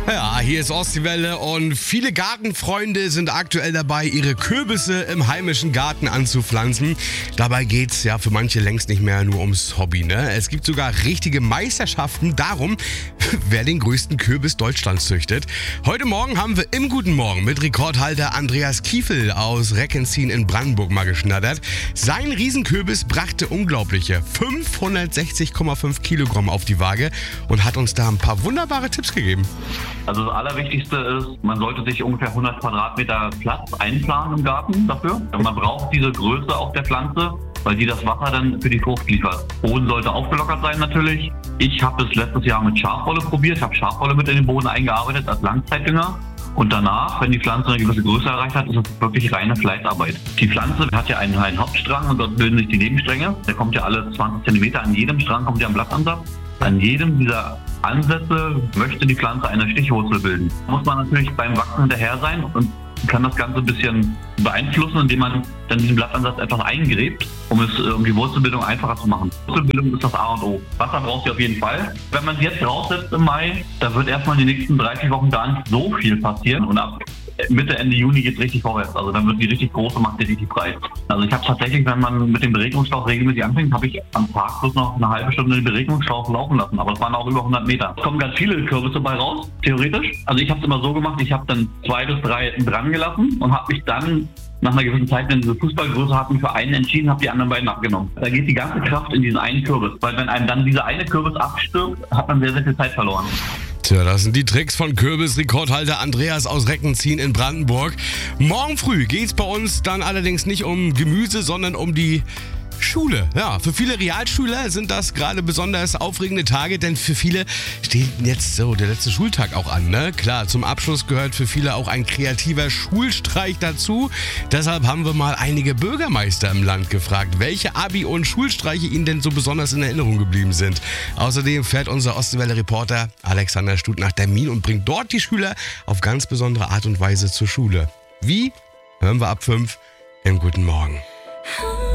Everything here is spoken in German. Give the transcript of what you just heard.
Ja, hier ist Ostseewelle und viele Gartenfreunde sind aktuell dabei, ihre Kürbisse im heimischen Garten anzupflanzen. Dabei geht's ja für manche längst nicht mehr nur ums Hobby, ne? Es gibt sogar richtige Meisterschaften darum, wer den größten Kürbis Deutschlands züchtet. Heute Morgen haben wir im Guten Morgen mit Rekordhalter Andreas Kiefel aus Reckenzien in Brandenburg mal geschnattert. Sein Riesenkürbis brachte unglaubliche 560,5 Kilogramm auf die Waage und hat uns da ein paar wunderbare Tipps gegeben. Also das Allerwichtigste ist, man sollte sich ungefähr 100 Quadratmeter Platz einplanen im Garten dafür. Und man braucht diese Größe auf der Pflanze, weil die das Wasser dann für die Frucht liefert. Boden sollte aufgelockert sein natürlich. Ich habe es letztes Jahr mit Schafwolle probiert. Ich habe Schafwolle mit in den Boden eingearbeitet als Langzeitdünger. Und danach, wenn die Pflanze eine gewisse Größe erreicht hat, ist es wirklich reine Fleißarbeit. Die Pflanze hat ja einen Hauptstrang und dort bilden sich die Nebenstränge. Der kommt ja alle 20 cm, an jedem Strang kommt ja ein Blattansatz. An jedem dieser Ansätze möchte die Pflanze eine Stichwurzel bilden. Da muss man natürlich beim Wachsen hinterher sein und kann das Ganze ein bisschen beeinflussen, indem man dann diesen Blattansatz etwas eingräbt, um die Wurzelbildung einfacher zu machen. Wurzelbildung ist das A und O. Wasser braucht sie auf jeden Fall. Wenn man sie jetzt raussetzt im Mai, da wird erstmal die nächsten 3-4 Wochen gar nicht so viel passieren und ab Mitte, Ende Juni geht es richtig vorwärts. Also dann wird die richtig groß und macht die richtig breit. Also ich habe tatsächlich, wenn man mit dem Beregnungsschlauch regelmäßig anfängt, habe ich am Tag bloß noch eine halbe Stunde den Beregnungsschlauch laufen lassen. Aber es waren auch über 100 Meter. Es kommen ganz viele Kürbisse bei raus, theoretisch. Also ich habe es immer so gemacht, ich habe dann 2 bis 3 dran gelassen und habe mich dann nach einer gewissen Zeit, wenn sie eine Fußballgröße hatten, für einen entschieden, habe die anderen beiden abgenommen. Da geht die ganze Kraft in diesen einen Kürbis. Weil wenn einem dann dieser eine Kürbis abstirbt, hat man sehr, sehr viel Zeit verloren. Tja, das sind die Tricks von Kürbisrekordhalter Andreas aus Reckenzien in Brandenburg. Morgen früh geht's bei uns dann allerdings nicht um Gemüse, sondern um die Schule. Ja, für viele Realschüler sind das gerade besonders aufregende Tage, denn für viele steht jetzt so der letzte Schultag auch an, ne? Klar, zum Abschluss gehört für viele auch ein kreativer Schulstreich dazu. Deshalb haben wir mal einige Bürgermeister im Land gefragt, welche Abi- und Schulstreiche ihnen denn so besonders in Erinnerung geblieben sind. Außerdem fährt unser Ostseewelle-Reporter Alexander Stut nach Termin und bringt dort die Schüler auf ganz besondere Art und Weise zur Schule. Wie? Hören wir ab 5 im Guten Morgen.